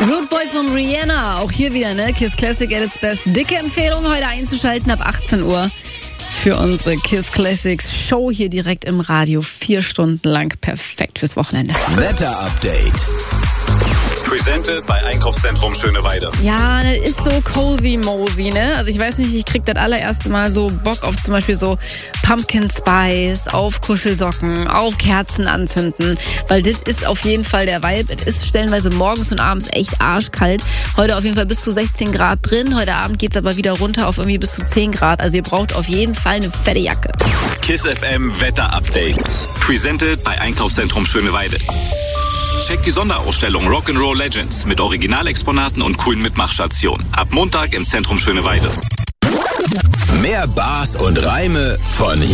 Rude Boy von Rihanna, auch hier wieder, ne? Kiss Classic at its best. Dicke Empfehlung, heute einzuschalten ab 18 Uhr für unsere Kiss Classics Show hier direkt im Radio. 4 Stunden lang, perfekt fürs Wochenende. Wetter-Update. Presented bei Einkaufszentrum Schöneweide. Ja, das ist so cozy-mosey, ne? Also ich weiß nicht, ich krieg das allererste Mal so Bock auf zum Beispiel so Pumpkin Spice, auf Kuschelsocken, auf Kerzen anzünden, weil das ist auf jeden Fall der Vibe. Es ist stellenweise morgens und abends echt arschkalt. Heute auf jeden Fall bis zu 16 Grad drin. Heute Abend geht's aber wieder runter auf irgendwie bis zu 10 Grad. Also ihr braucht auf jeden Fall eine fette Jacke. Kiss FM Wetter-Update. Presented bei Einkaufszentrum Schöneweide. Checkt die Sonderausstellung Rock'n'Roll Legends mit Originalexponaten und coolen Mitmachstationen. Ab Montag im Zentrum Schöneweide. Mehr Bars und Reime von hier.